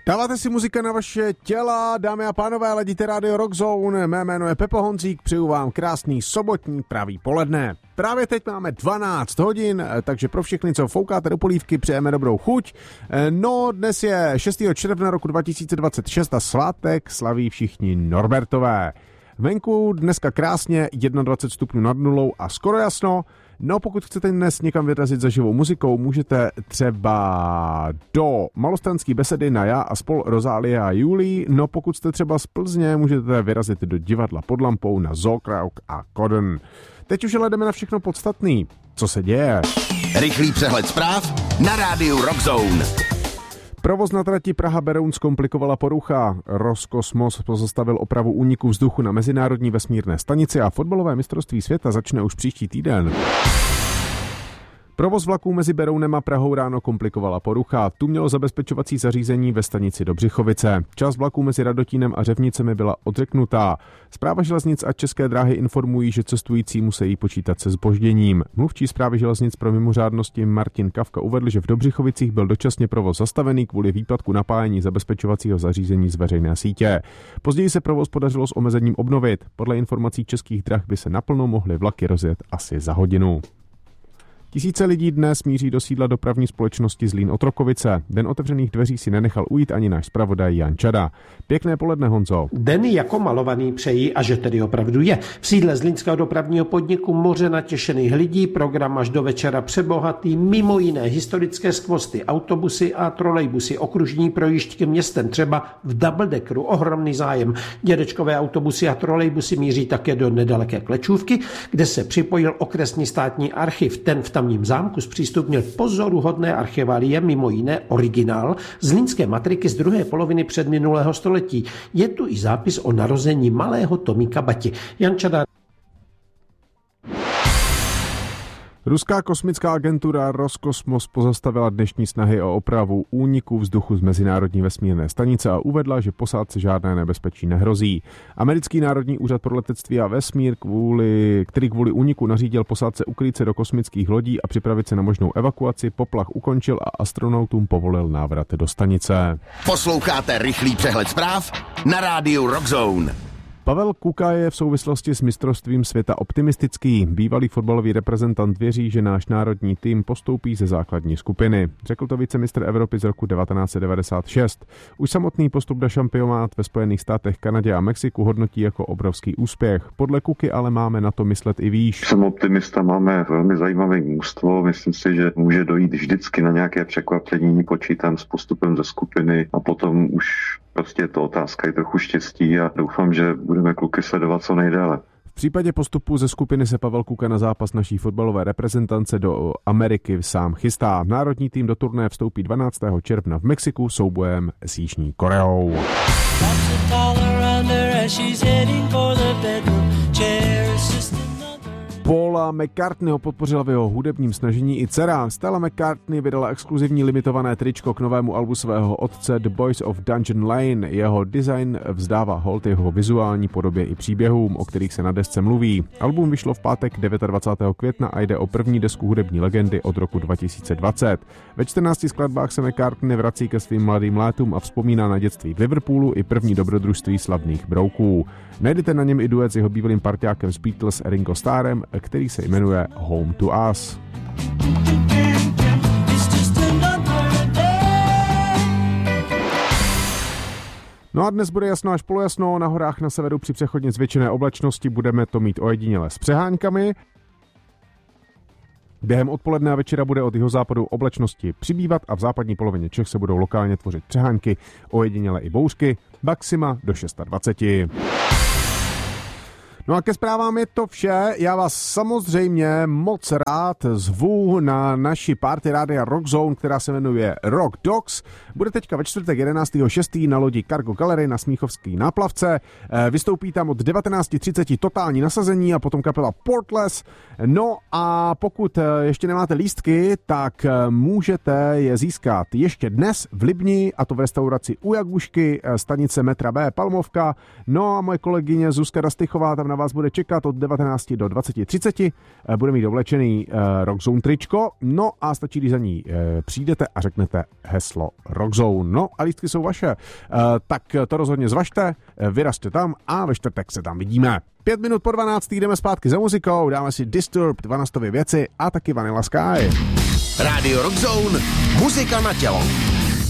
Dáváte si muzika na vaše těla, dámy a pánové, ladíte rádio Rockzone, mé jméno je Pepo Honzík, přeju vám krásný sobotní pravý poledne. Právě teď máme 12 hodin, takže pro všechny, co foukáte do polívky, přejeme dobrou chuť. No, dnes je 6. června roku 2026 a svátek slaví všichni Norbertové. Venku dneska krásně 21 stupňů nad nulou a skoro jasno. No, pokud chcete dnes někam vyrazit za živou muzikou, můžete třeba do Malostranské besedy na Já a spol Rozálie a Julii. No, pokud jste třeba z Plzně, můžete vyrazit do divadla pod lampou na Zookrauk a Koden. Teď už hledeme na všechno podstatný. Co se děje? Rychlý přehled zpráv na rádiu Rockzone. Provoz na trati Praha-Beroun zkomplikovala porucha. Roskosmos pozastavil opravu úniku vzduchu na Mezinárodní vesmírné stanici a fotbalové mistrovství světa začne už příští týden. Provoz vlaků mezi Berounem a Prahou ráno komplikovala porucha. Tu mělo zabezpečovací zařízení ve stanici Dobřichovice. Část vlaků mezi Radotínem a Řevnicemi byla odřeknutá. Správa železnic a České dráhy informují, že cestující musí počítat se zpožděním. Mluvčí Správy železnic pro mimořádnosti Martin Kavka uvedl, že v Dobřichovicích byl dočasně provoz zastavený kvůli výpadku napájení zabezpečovacího zařízení z veřejné sítě. Později se provoz podařilo s omezením obnovit. Podle informací Českých drah by se naplno mohly vlaky rozjet asi za hodinu. Tisíce lidí dnes míří do sídla dopravní společnosti Zlín-Otrokovice. Den otevřených dveří si nenechal ujít ani náš zpravodaj Jan Čada. Pěkné poledne, Honzo. Den jako malovaný přejí, a že tedy opravdu je. V sídle Zlínského dopravního podniku moře natěšených lidí, program až do večera přebohatý, mimo jiné historické skvosty, autobusy a trolejbusy, okružní projížďky městem, třeba v doubledeckeru, ohromný zájem. Dědečkové autobusy a trolejbusy míří také do nedaleké Klečůvky, kde se připojil okresní státní archiv. Ten v tamním zámku zpřístupnil pozoruhodné archiválie, mimo jiné originál zlínské matriky z druhé poloviny předminulého století. Je tu i zápis o narození malého Tomíka Bati. Jan Čada. Ruská kosmická agentura Roskosmos pozastavila dnešní snahy o opravu úniku vzduchu z Mezinárodní vesmírné stanice a uvedla, že posádce žádné nebezpečí nehrozí. Americký národní úřad pro letectví a vesmír, který kvůli úniku nařídil posádce ukrýt se do kosmických lodí a připravit se na možnou evakuaci, poplach ukončil a astronautům povolil návrat do stanice. Posloucháte rychlý přehled zpráv na rádiu Rockzone. Pavel Kuka je v souvislosti s mistrovstvím světa optimistický. Bývalý fotbalový reprezentant věří, že náš národní tým postoupí ze základní skupiny. Řekl to vicemistr Evropy z roku 1996. Už samotný postup do šampionát ve Spojených státech, Kanadě a Mexiku hodnotí jako obrovský úspěch. Podle Kuky ale máme na to myslet i výš. Jsem optimista, máme velmi zajímavé mužstvo. Myslím si, že může dojít vždycky na nějaké překvapení. Počítám s postupem ze skupiny a potom už prostě je to otázka, je trochu štěstí a doufám, že budeme kluky sledovat co nejdéle. V případě postupu ze skupiny se Pavel Kuka na zápas naší fotbalové reprezentance do Ameriky sám chystá. Národní tým do turné vstoupí 12. června v Mexiku soubojem s Jižní Koreou. Paula McCartneyho podpořila v jeho hudebním snažení i dcera. Stella McCartney vydala exkluzivní limitované tričko k novému albu svého otce The Boys of Dungeon Lane. Jeho design vzdává hold jeho vizuální podobě i příběhům, o kterých se na desce mluví. Album vyšlo v pátek 29. května a jde o první desku hudební legendy od roku 2020. Ve 14 skladbách se McCartney vrací ke svým mladým létům a vzpomíná na dětství v Liverpoolu i první dobrodružství slavných brouků. Najdete na něm i duet s jeho bývalým parťákem z Beatles Ringo Starrem, který se jmenuje Home to Us. No a dnes bude jasno až polojasno, na horách na severu při přechodně zvětšené oblačnosti budeme to mít ojediněle s přeháňkami. Během odpoledne a večera bude od jihozápadu oblačnosti přibývat a v západní polovině Čech se budou lokálně tvořit přehánky, ojediněle i bouřky, maxima do 26. No a ke zprávám je to vše. Já vás samozřejmě moc rád zvu na naši party rádia Rockzone, která se jmenuje Rock Dogs. Bude teďka ve čtvrtek 11.6. na lodi Cargo Gallery na Smíchovský náplavce. Vystoupí tam od 19.30 totální nasazení a potom kapela Portless. No a pokud ještě nemáte lístky, tak můžete je získat ještě dnes v Libni, a to v restauraci U Jagušky, stanice metra B Palmovka. No a moje kolegyně Zuzka Dastychová tam na na vás bude čekat od 19 do 20:30. Bude mít oblečený Rockzone tričko, no a stačí, když za ní přijdete a řeknete heslo Rockzone. No a lístky jsou vaše. Tak to rozhodně zvažte, vyražte tam a ve čtvrtek se tam vidíme. 5 minut po 12 jdeme zpátky za muzikou, dáme si Disturbed, Vanastovy věci a taky Vanilla Sky. Rádio Rockzone, muzika na tělo.